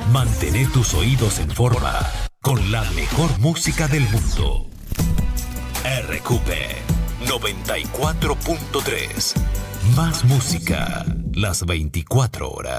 Mantén tus oídos en forma con la mejor música del mundo. RQP 94.3. Más música las 24 horas.